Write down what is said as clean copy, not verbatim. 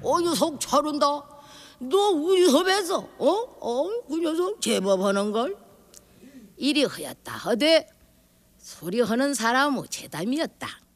어이 속 차른다. 너 우리 섭에서 그 녀석 제법 하는걸. 이리 허였다 허되 소리하는 사람의 재담이었다.